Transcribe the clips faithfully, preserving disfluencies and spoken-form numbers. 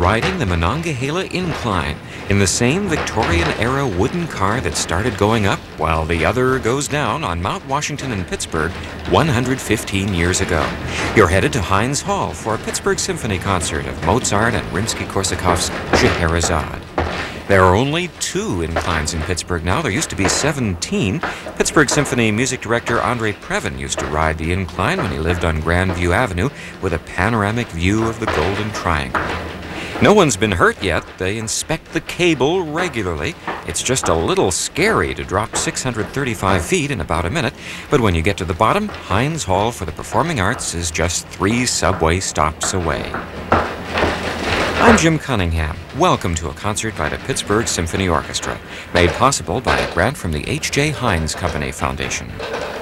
riding the Monongahela Incline in the same Victorian-era wooden car that started going up while the other goes down on Mount Washington in Pittsburgh one hundred fifteen years ago. You're headed to Heinz Hall for a Pittsburgh Symphony concert of Mozart and Rimsky-Korsakov's Scheherazade. There are only two inclines in Pittsburgh now. There used to be seventeen. Pittsburgh Symphony music director Andre Previn used to ride the incline when he lived on Grandview Avenue with a panoramic view of the Golden Triangle. No one's been hurt yet. They inspect the cable regularly. It's just a little scary to drop six hundred thirty-five feet in about a minute, but when you get to the bottom, Heinz Hall for the Performing Arts is just three subway stops away. I'm Jim Cunningham. Welcome to a concert by the Pittsburgh Symphony Orchestra, made possible by a grant from the H J Heinz Company Foundation.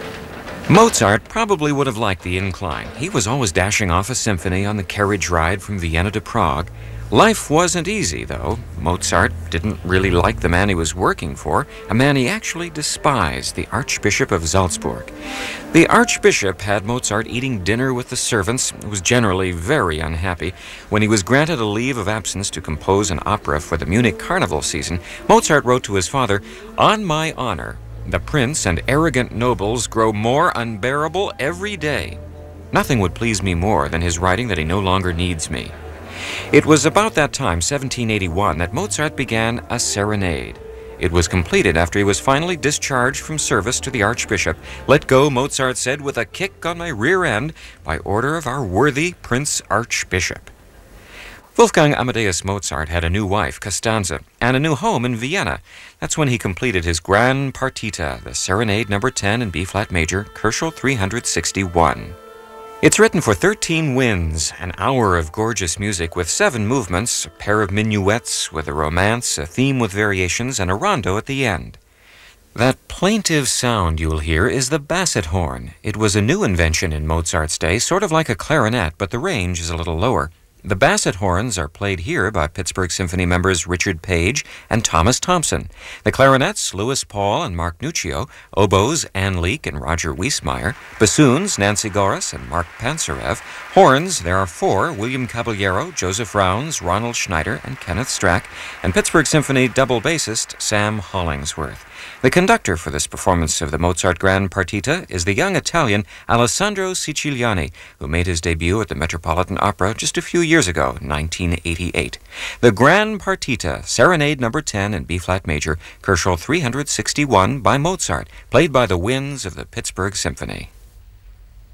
Mozart probably would have liked the incline. He was always dashing off a symphony on the carriage ride from Vienna to Prague. Life wasn't easy, though. Mozart didn't really like the man he was working for, a man he actually despised, the Archbishop of Salzburg. The Archbishop had Mozart eating dinner with the servants, was generally very unhappy. When he was granted a leave of absence to compose an opera for the Munich Carnival season, Mozart wrote to his father, "On my honor, the prince and arrogant nobles grow more unbearable every day. Nothing would please me more than his writing that he no longer needs me." It was about that time, seventeen eighty-one, that Mozart began a serenade. It was completed after he was finally discharged from service to the Archbishop. "Let go," Mozart said, "with a kick on my rear end, by order of our worthy Prince Archbishop." Wolfgang Amadeus Mozart had a new wife, Costanza, and a new home in Vienna. That's when he completed his Gran Partita, the Serenade number ten in B-flat major, Koelschel three hundred sixty-one. It's written for thirteen winds, an hour of gorgeous music with seven movements, a pair of minuets with a romance, a theme with variations, and a rondo at the end. That plaintive sound you'll hear is the basset horn. It was a new invention in Mozart's day, sort of like a clarinet, but the range is a little lower. The basset horns are played here by Pittsburgh Symphony members Richard Page and Thomas Thompson. The clarinets, Louis Paul and Mark Nuccio. Oboes, Ann Leek and Roger Wiesmeyer. Bassoons, Nancy Goris and Mark Pansarev. Horns, there are four, William Caballero, Joseph Rounds, Ronald Schneider, and Kenneth Strack. And Pittsburgh Symphony double bassist Sam Hollingsworth. The conductor for this performance of the Mozart Gran Partita is the young Italian Alessandro Siciliani, who made his debut at the Metropolitan Opera just a few years ago, nineteen eighty-eight. The Gran Partita, Serenade number ten in B-flat major, Koelschel three hundred sixty-one by Mozart, played by the winds of the Pittsburgh Symphony.